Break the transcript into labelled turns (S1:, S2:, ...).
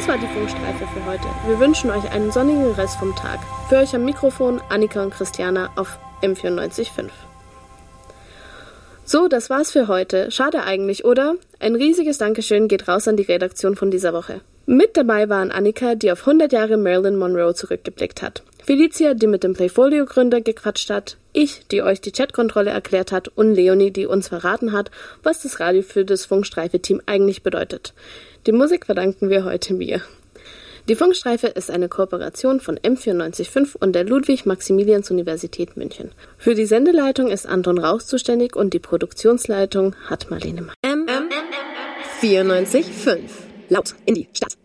S1: war die Funkstreife für heute. Wir wünschen euch einen sonnigen Rest vom Tag. Für euch am Mikrofon Annika und Christiana auf M94.5. So, das war's für heute. Schade eigentlich, oder? Ein riesiges Dankeschön geht raus an die Redaktion von dieser Woche. Mit dabei waren Annika, die auf 100 Jahre Marilyn Monroe zurückgeblickt hat. Felicia, die mit dem Playfolio-Gründer gequatscht hat. Ich, die euch die Chatkontrolle erklärt hat. Und Leonie, die uns verraten hat, was das Radio für das Funkstreife-Team eigentlich bedeutet. Die Musik verdanken wir heute mir. Die Funkstreife ist eine Kooperation von M94.5 und der Ludwig-Maximilians-Universität München. Für die Sendeleitung ist Anton Rauch zuständig und die Produktionsleitung hat Marlene May.
S2: M94.5. Laut in die Stadt.